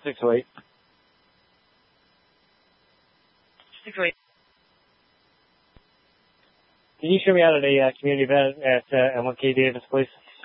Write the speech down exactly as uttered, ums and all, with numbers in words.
six oh eight. six oh eight. Can you show me out at a uh, community event at uh, M one K Davis, please?